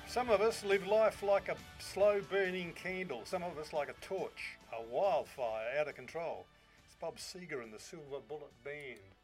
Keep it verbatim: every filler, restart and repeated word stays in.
Some of us live life like a slow burning candle, some of us like a torch, a wildfire out of control. It's Bob Seger and the Silver Bullet Band.